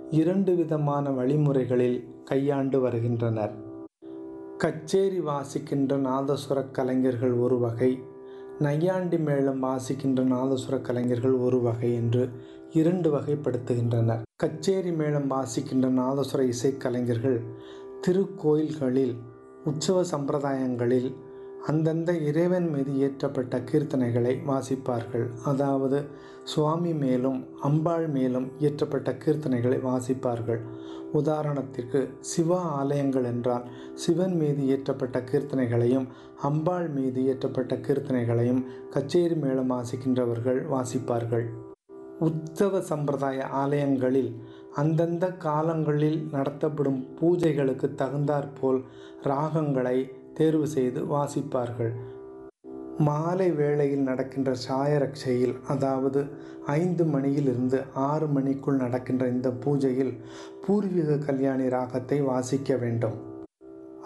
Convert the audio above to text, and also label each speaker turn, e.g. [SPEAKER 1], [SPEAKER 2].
[SPEAKER 1] 2 விதமான வழிமுறைகளில் கையாண்டு வருகின்றனர். கச்சேரி வாசிக்கின்ற நாதசுர கலைஞர்கள் ஒரு வகை, நையாண்டி மேளம் வாசிக்கின்ற நாதசுர கலைஞர்கள் ஒரு வகை என்று 2 வகைப்படுத்துகின்றனர். கச்சேரி மேளம் வாசிக்கின்ற நாதசுர இசைக்கலைஞர்கள் திருக்கோயில்களில் உற்சவ சம்பிரதாயங்களில் அந்தந்த இறைவன் மீது இயற்றப்பட்ட கீர்த்தனைகளை வாசிப்பார்கள். அதாவது சுவாமி மேலும் அம்பாள் மேலும் இயற்றப்பட்ட கீர்த்தனைகளை வாசிப்பார்கள். உதாரணத்திற்கு சிவ ஆலயங்கள் என்றால் சிவன் மீது இயற்றப்பட்ட கீர்த்தனைகளையும் அம்பாள் மீது இயற்றப்பட்ட கீர்த்தனைகளையும் கச்சேரி மேளம் வாசிக்கின்றவர்கள் வாசிப்பார்கள். உற்சவ சம்பிரதாய ஆலயங்களில் அந்தந்த காலங்களில் நடத்தப்படும் பூஜைகளுக்கு தகுந்தாற்போல் ராகங்களை தேர்வு செய்து வாசிப்பார்கள். மாலை வேளையில் நடக்கின்ற சாயரட்சையில், அதாவது 5 மணியிலிருந்து 6 மணிக்குள் நடக்கின்ற இந்த பூஜையில் பூர்வீக கல்யாணி ராகத்தை வாசிக்க வேண்டும்.